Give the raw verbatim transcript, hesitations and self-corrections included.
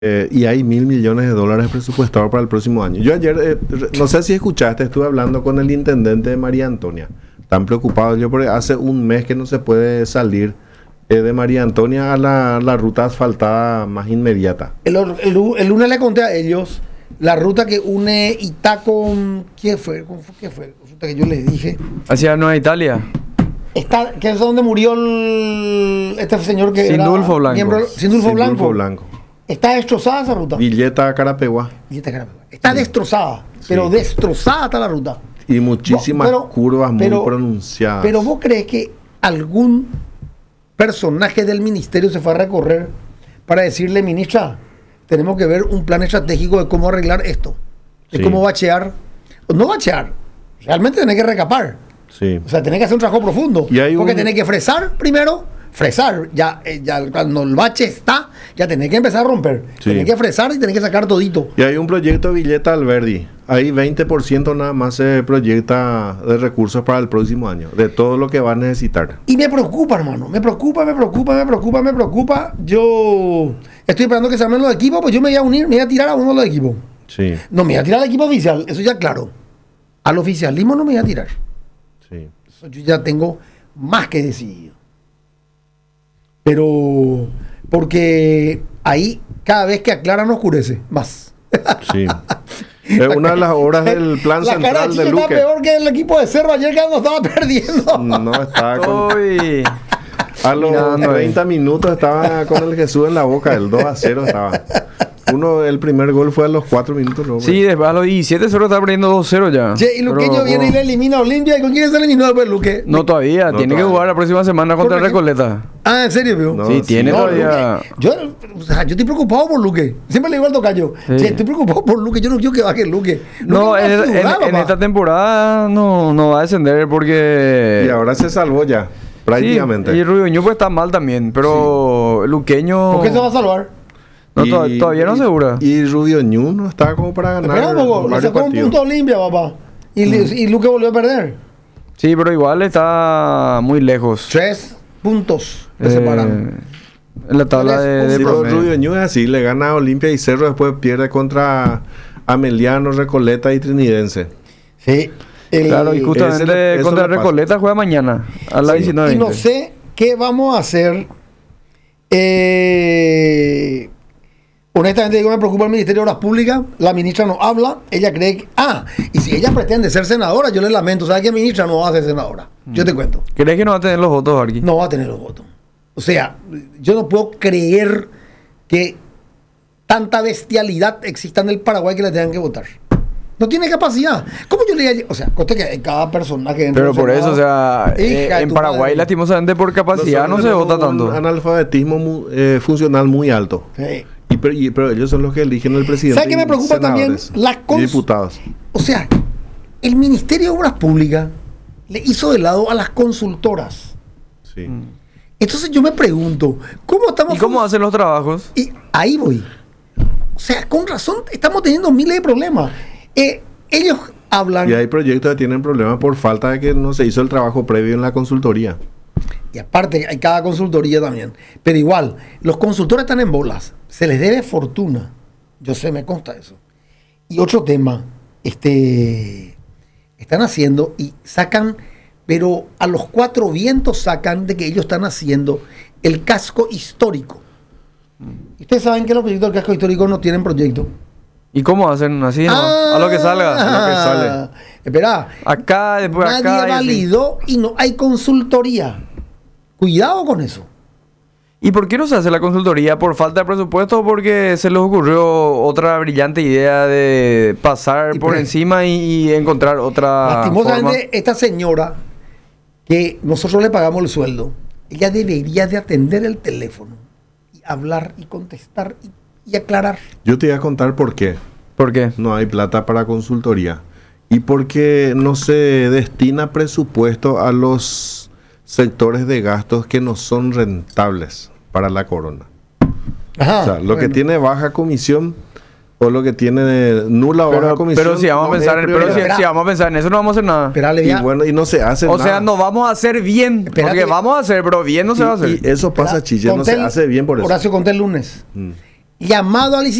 Eh, y hay mil millones de dólares presupuestados para el próximo año. Yo ayer, eh, no sé si escuchaste, estuve hablando con el intendente de María Antonia. Están preocupados. Yo porque hace un mes que no se puede salir eh, de María Antonia a la, la ruta asfaltada más inmediata. El, el, el lunes le conté a ellos la ruta que une Itá con... ¿Qué fue? ¿Qué fue? Resulta que yo les dije... Hacia Nueva Italia. Está, que es donde murió el, este señor que Sindulfo era Blanco. miembro... Sindulfo Blanco. Sindulfo Blanco. Está destrozada esa ruta. Villeta Carapegua. Villeta Carapegua. Está destrozada, Sí. pero destrozada está la ruta. Y muchísimas Pero- curvas muy pero- pronunciadas. Pero vos crees que algún personaje del ministerio se fue a recorrer para decirle, ministra, tenemos que ver un plan estratégico de cómo arreglar esto, de Sí. cómo bachear, no bachear, realmente tenés que recapar, Sí. o sea, tenés que hacer un trabajo profundo, Y hay porque un- tenés que fresar primero, fresar, ya, eh, ya cuando el bache está, ya tenés que empezar a romper, Sí. tenés que fresar y tenés que sacar todito. Y hay un proyecto de Villeta Alberdi. Ahí veinte por ciento nada más se proyecta de recursos para el próximo año, de todo lo que va a necesitar. Y me preocupa, hermano. Me preocupa, me preocupa, me preocupa, me preocupa. Yo estoy esperando que se armen los equipos, pues yo me voy a unir, me voy a tirar a uno de los equipos. Sí, No me voy a tirar al equipo oficial, eso ya claro. Al oficialismo no me voy a tirar. sí. Eso yo ya tengo más que decidido. Pero, porque ahí cada vez que aclaran oscurece más. Sí. Es una de las obras del plan La cara central de de Chicha está Luque. peor que el equipo de Cerro ayer que nos estaba perdiendo. No estaba con, Uy. a los Mirando ahí. treinta minutos estaba con el Jesús en la boca, el dos a cero estaba. Uno, el primer gol fue a los cuatro minutos. ¿No? Sí, después a los diecisiete solo está perdiendo dos cero ya. Che, y Luqueño Pero, viene y le elimina a Olimpia. ¿Y con quién se eliminó después Luque? No todavía, No tiene que todavía. jugar la próxima semana contra ¿Por qué? Recoleta. Ah, ¿en serio, vio? No, Sí, sí. tiene No, todavía. Luque, yo, o sea, yo estoy preocupado por Luque. Siempre le digo al tocayo. Sí. Che, estoy preocupado por Luque. Yo no quiero que baje Luque. No, Luque en, va a en- sudar, en papá. esta temporada no, no va a descender porque... Y ahora se salvó ya, prácticamente. Sí, y Rubiño pues está mal también, pero Luqueño... ¿Por qué se va a salvar? No, Y- to- todavía no asegura. Y Rubio Ñu no estaba como para ganar Espera un poco. Le varios sacó un partidos. punto a Olimpia, papá. Y, Mm. le- y Luque volvió a perder. Sí, pero igual está muy lejos. Tres puntos le Eh, separan. en la tabla de, de Sí, pero promedio. Rubio Ñu es así, le gana a Olimpia y Cerro, después pierde contra Ameliano, Recoleta y Trinidense. Sí. El- Ese Claro, y le- justamente eso contra le pasa. Recoleta juega mañana a las Sí. diecinueve Y no veinte. sé qué vamos a hacer. Eh, honestamente digo, me preocupa el Ministerio de Obras Públicas. La ministra no habla. Ella cree que... Ah, y si ella pretende ser senadora, yo le lamento. ¿Sabe qué ministra no va a ser senadora? Yo te cuento. ¿Crees que no va a tener los votos, Arqui? No va a tener los votos. O sea, yo no puedo creer que tanta bestialidad exista en el Paraguay que le tengan que votar. No tiene capacidad. ¿Cómo yo le diría? O sea, conste que hay cada personaje dentro Pero del por eso, Senado. o sea, eh, Hija de en tu Paraguay madre. lastimosamente por capacidad no se Nosotros vota tenemos tanto. un analfabetismo mu- eh, funcional muy alto. Sí. Y, pero, y- pero ellos son los que eligen el presidente. ¿Sabe qué me y preocupa también? senadores La y cons- diputados. O sea, el Ministerio de Obras Públicas le hizo de lado a las consultoras. Sí. Entonces yo me pregunto, ¿cómo estamos... ¿Y cómo hacen los trabajos? Y ahí voy. O sea, con razón estamos teniendo miles de problemas. Eh, ellos hablan... Y hay proyectos que tienen problemas por falta de que no se hizo el trabajo previo en la consultoría. Y aparte hay cada consultoría también. Pero igual, los consultores están en bolas. Se les debe fortuna. Yo sé, me consta eso. Y otro tema, este, están haciendo y sacan, pero a los cuatro vientos sacan de que ellos están haciendo el casco histórico. Y ustedes saben que los proyectos del casco histórico no tienen proyecto. ¿Y cómo hacen así? ¿no? A lo que salga. a lo que sale. Espera, Acá, después nadie acá. y así. validó y no hay consultoría. Cuidado con eso. ¿Y por qué no se hace la consultoría? ¿Por falta de presupuesto o porque se les ocurrió otra brillante idea de pasar Y por pre- encima y, y encontrar otra Lastimosamente, forma? esta señora que nosotros le pagamos el sueldo, ella debería de atender el teléfono y hablar y contestar y, y aclarar. Yo te voy a contar por qué ¿Por qué? no hay plata para consultoría. Y porque no se destina presupuesto a los sectores de gastos que no son rentables para la corona. Ajá, O sea, lo que bueno. tiene baja comisión o lo que tiene nula o baja Pero, comisión. pero si vamos a no pensar, es pero si, prioridad. si vamos a pensar en eso no vamos a hacer nada. Esperale, Y ya. bueno, y no se hace O nada. sea, no vamos a hacer bien. Espérate. Porque vamos a hacer, pero bien no se va a hacer. Y, y eso pasa, Espera, Chille, no conté se el- hace bien por eso. Horacio, conté el lunes. Mm. llamado a